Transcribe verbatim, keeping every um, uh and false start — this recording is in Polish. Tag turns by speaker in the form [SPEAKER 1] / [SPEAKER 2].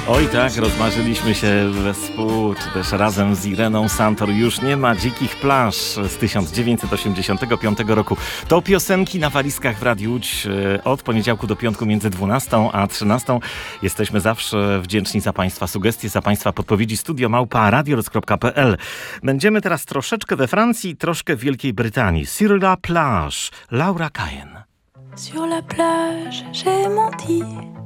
[SPEAKER 1] Oj tak, rozmarzyliśmy się wespół, czy też razem z Ireną Santor. Już nie ma dzikich plaż z tysiąc dziewięćset osiemdziesiątego piątego roku. To piosenki na walizkach w Radiu Łódź od poniedziałku do piątku między dwunastą a trzynastą. Jesteśmy zawsze wdzięczni za Państwa sugestie, za Państwa podpowiedzi. Studio małpa radiorus kropka p l. Będziemy teraz troszeczkę we Francji, troszkę w Wielkiej Brytanii. Sur la plage, Laura Kajen.
[SPEAKER 2] Sur la plage, j'ai menti.